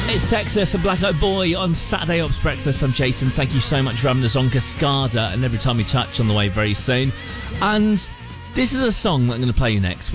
It's Texas and Black Eyed Boy on Saturday Ops Breakfast. I'm Jason. Thank you so much for having us on Cascada and Every Time We Touch on the way very soon. And this is a song that I'm going to play you next.